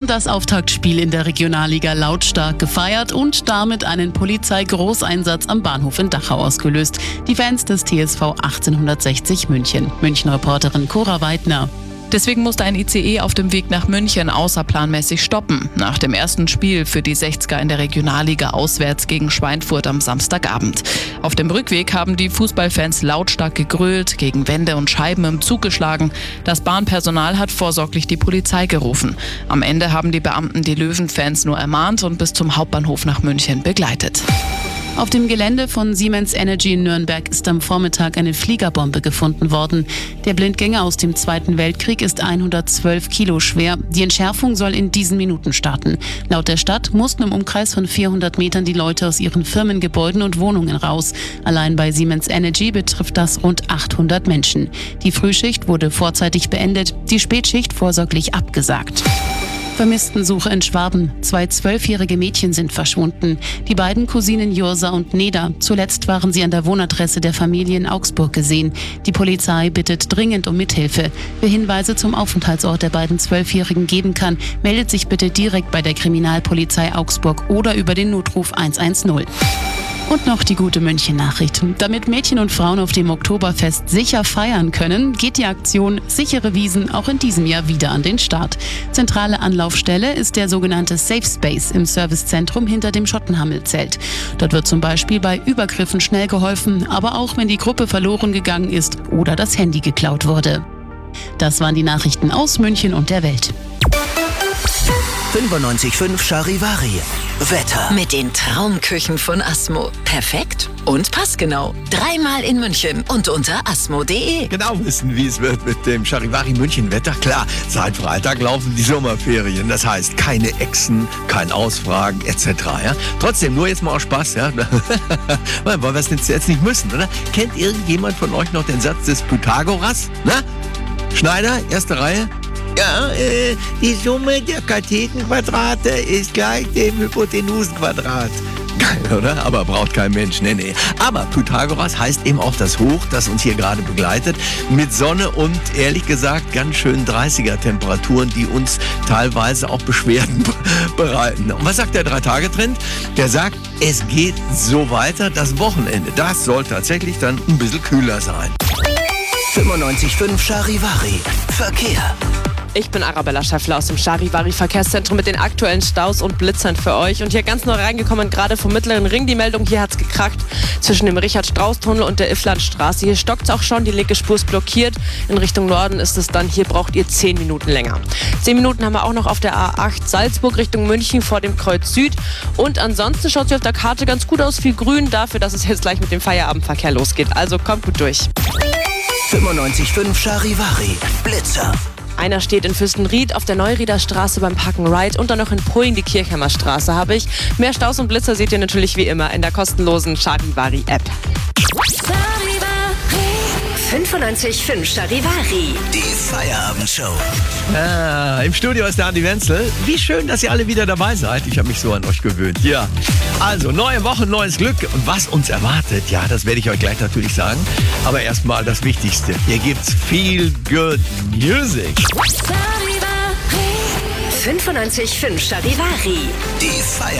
das Auftaktspiel in der Regionalliga lautstark gefeiert und damit einen Polizeigroßeinsatz am Bahnhof in Dachau ausgelöst. Die Fans des TSV 1860 München. München-Reporterin Cora Weidner. Deswegen musste ein ICE auf dem Weg nach München außerplanmäßig stoppen. Nach dem ersten Spiel für die 60er in der Regionalliga auswärts gegen Schweinfurt am Samstagabend. Auf dem Rückweg haben die Fußballfans lautstark gegrölt, gegen Wände und Scheiben im Zug geschlagen. Das Bahnpersonal hat vorsorglich die Polizei gerufen. Am Ende haben die Beamten die Löwenfans nur ermahnt und bis zum Hauptbahnhof nach München begleitet. Auf dem Gelände von Siemens Energy in Nürnberg ist am Vormittag eine Fliegerbombe gefunden worden. Der Blindgänger aus dem Zweiten Weltkrieg ist 112 Kilo schwer. Die Entschärfung soll in diesen Minuten starten. Laut der Stadt mussten im Umkreis von 400 Metern die Leute aus ihren Firmengebäuden und Wohnungen raus. Allein bei Siemens Energy betrifft das rund 800 Menschen. Die Frühschicht wurde vorzeitig beendet, die Spätschicht vorsorglich abgesagt. Vermisstensuche in Schwaben. 2 12-jährige Mädchen sind verschwunden. Die beiden Cousinen Jursa und Neda. Zuletzt waren sie an der Wohnadresse der Familie in Augsburg gesehen. Die Polizei bittet dringend um Mithilfe. Wer Hinweise zum Aufenthaltsort der beiden 12-Jährigen geben kann, meldet sich bitte direkt bei der Kriminalpolizei Augsburg oder über den Notruf 110. Und noch die gute München-Nachricht. Damit Mädchen und Frauen auf dem Oktoberfest sicher feiern können, geht die Aktion Sichere Wiesn auch in diesem Jahr wieder an den Start. Zentrale Anlaufstelle ist der sogenannte Safe Space im Servicezentrum hinter dem Schottenhammelzelt. Dort wird zum Beispiel bei Übergriffen schnell geholfen, aber auch wenn die Gruppe verloren gegangen ist oder das Handy geklaut wurde. Das waren die Nachrichten aus München und der Welt. 95.5 Charivari. Wetter. Mit den Traumküchen von Asmo. Perfekt und passgenau. 3-mal in München und unter asmo.de. Genau wissen, wie es wird mit dem Charivari München Wetter. Klar, seit Freitag laufen die Sommerferien. Das heißt, keine Echsen, kein Ausfragen etc. Ja? Trotzdem, nur jetzt mal aus Spaß. Ja? Wollen wir es jetzt nicht müssen, oder? Kennt irgendjemand von euch noch den Satz des Pythagoras? Na? Schneider, erste Reihe. Ja, die Summe der Kathetenquadrate ist gleich dem Hypotenusenquadrat. Geil, oder? Aber braucht kein Mensch, nee. Aber Pythagoras heißt eben auch das Hoch, das uns hier gerade begleitet, mit Sonne und ehrlich gesagt ganz schön 30er-Temperaturen, die uns teilweise auch Beschwerden bereiten. Und was sagt der 3-Tage-Trend? Der sagt, es geht so weiter, das Wochenende, das soll tatsächlich dann ein bisschen kühler sein. 95.5 Charivari. Verkehr. Ich bin Arabella Schäffler aus dem Charivari Verkehrszentrum mit den aktuellen Staus und Blitzern für euch. Und hier ganz neu reingekommen, gerade vom Mittleren Ring die Meldung, hier hat's gekracht zwischen dem Richard-Strauß-Tunnel und der Ifflandstraße. Hier stockt's auch schon, die linke Spur ist blockiert. In Richtung Norden ist es dann, hier braucht ihr 10 Minuten länger. 10 Minuten haben wir auch noch auf der A8 Salzburg Richtung München vor dem Kreuz Süd. Und ansonsten schaut es auf der Karte ganz gut aus, viel grün dafür, dass es jetzt gleich mit dem Feierabendverkehr losgeht. Also kommt gut durch. 95.5 Charivari. Blitzer. Einer steht in Fürstenried auf der Neurieder Straße beim Park & Ride und dann noch in Poing die Kirchheimer Straße habe ich. Mehr Staus und Blitzer seht ihr natürlich wie immer in der kostenlosen Charivari App. 95.5 Charivari. Die Feierabendshow. Im Studio ist der Andi Wenzel. Wie schön, dass ihr alle wieder dabei seid. Ich habe mich so an euch gewöhnt. Ja, also neue Woche, neues Glück. Und was uns erwartet, ja, das werde ich euch gleich natürlich sagen. Aber erstmal das Wichtigste. Hier gibt's viel Good Music. 95.5 Charivari. Die Feier